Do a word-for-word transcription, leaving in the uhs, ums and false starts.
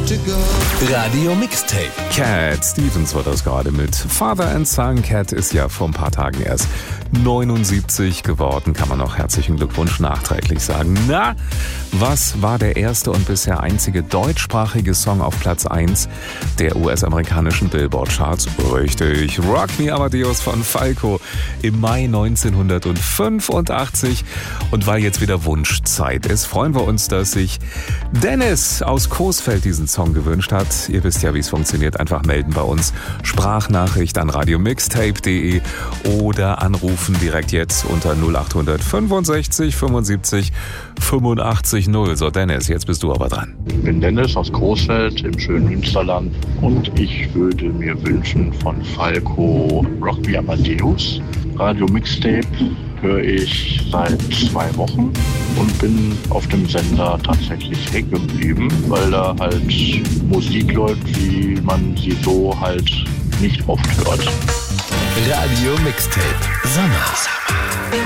Radio Mixtape. Cat Stevens war das gerade mit Father and Son. Cat ist ja vor ein paar Tagen erst neunundsiebzig geworden, kann man noch herzlichen Glückwunsch nachträglich sagen. Na, was war der erste und bisher einzige deutschsprachige Song auf Platz eins der U S-amerikanischen Billboard-Charts? Richtig, Rock Me Amadeus von Falco im Mai neunzehnhundertfünfundachtzig. Und weil jetzt wieder Wunschzeit ist, freuen wir uns, dass sich Dennis aus Coesfeld diesen Song gewünscht hat. Ihr wisst ja, wie es funktioniert. Einfach melden bei uns. Sprachnachricht an radiomixtape punkt de oder anrufen direkt jetzt unter null acht fünfundsechzig fünfundsiebzig fünfundachtzig null. So, Dennis, jetzt bist du aber dran. Ich bin Dennis aus Coesfeld im schönen Münsterland und ich würde mir wünschen von Falco Rock Me Amadeus. Radio Mixtape höre ich seit zwei Wochen und bin auf dem Sender tatsächlich hängen geblieben, weil da halt Musik läuft, wie man sie so halt nicht oft hört. Radio Mixtape. Sommer.